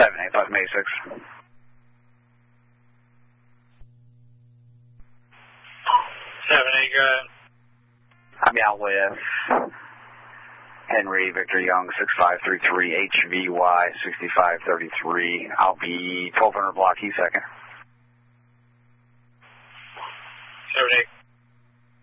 785 May 6. 7-8, go ahead. I'm out with Henry Victor Young 6533 HVY 6533. I'll be 1200 block E second. 7-8.